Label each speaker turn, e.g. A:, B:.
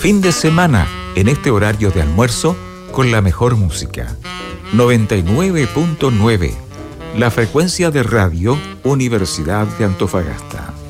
A: Fin de semana, en este horario de almuerzo, con la mejor música. 99.9, la frecuencia de radio Universidad de Antofagasta.